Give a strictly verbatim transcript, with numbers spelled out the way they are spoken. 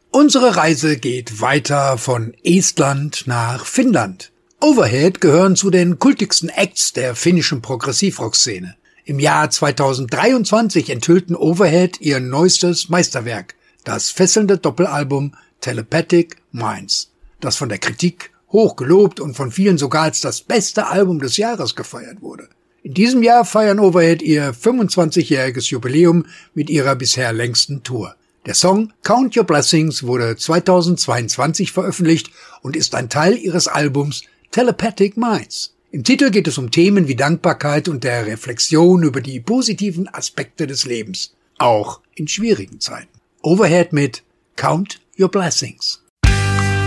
Unsere Reise geht weiter von Estland nach Finnland. Overhead gehören zu den kultigsten Acts der finnischen Progressivrock-Szene. Im Jahr zweitausenddreiundzwanzig enthüllten Overhead ihr neuestes Meisterwerk, das fesselnde Doppelalbum Telepathic Minds, das von der Kritik hoch gelobt und von vielen sogar als das beste Album des Jahres gefeiert wurde. In diesem Jahr feiern Overhead ihr fünfundzwanzigjähriges Jubiläum mit ihrer bisher längsten Tour. Der Song Count Your Blessings wurde zweitausendzweiundzwanzig veröffentlicht und ist ein Teil ihres Albums Telepathic Minds. Im Titel geht es um Themen wie Dankbarkeit und der Reflexion über die positiven Aspekte des Lebens, auch in schwierigen Zeiten. Overhead mit Count Your Blessings.